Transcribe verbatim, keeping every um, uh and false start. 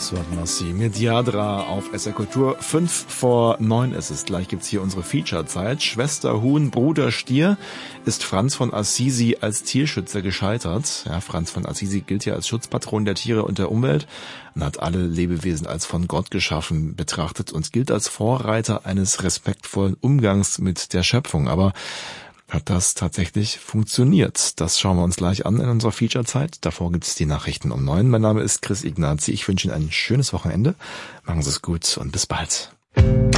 Suat-Massi mit Yadra auf S R Kultur. Fünf vor neun ist es. Gleich gibt's hier unsere Feature-Zeit. Schwester Huhn, Bruder Stier. Ist Franz von Assisi als Tierschützer gescheitert? Ja, Franz von Assisi gilt ja als Schutzpatron der Tiere und der Umwelt und hat alle Lebewesen als von Gott geschaffen betrachtet und gilt als Vorreiter eines respektvollen Umgangs mit der Schöpfung. Aber hat das tatsächlich funktioniert? Das schauen wir uns gleich an in unserer Feature-Zeit. Davor gibt es die Nachrichten um neun. Mein Name ist Chris Ignazi. Ich wünsche Ihnen ein schönes Wochenende. Machen Sie es gut und bis bald.